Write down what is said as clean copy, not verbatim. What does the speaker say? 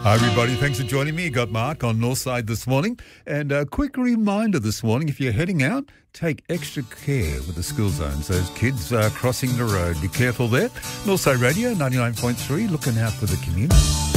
Hi everybody, thanks for joining me. You got Mark on Northside this morning. And a quick reminder this morning, if you're heading out, take extra care with the school zones. Those kids are crossing the road. Be careful there. Northside Radio, 99.3, looking out for the community.